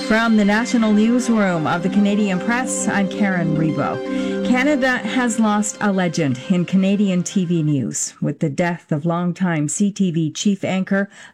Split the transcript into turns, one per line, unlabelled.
From the National Newsroom of the Canadian Press, I'm Karen Rebo. Canada has lost a legend in Canadian TV news with the death of longtime CTV chief anchor